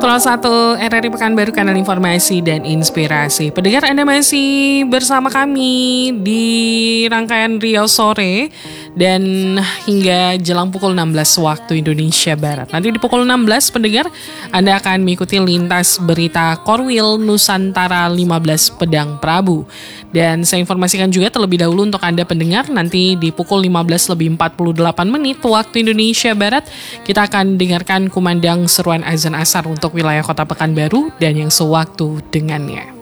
101 RRI Pekanbaru, kanal informasi dan inspirasi. Pendengar, Anda masih bersama kami di rangkaian Riau Sore dan hingga jelang pukul 16 waktu Indonesia Barat. Nanti di pukul 16, pendengar, Anda akan mengikuti lintas berita Korwil Nusantara 15 Pedang Prabu. Dan saya informasikan juga terlebih dahulu untuk Anda pendengar, nanti di pukul 15:48 waktu Indonesia Barat, kita akan dengarkan kumandang seruan azan asar untuk wilayah Kota Pekanbaru dan yang sewaktu dengannya.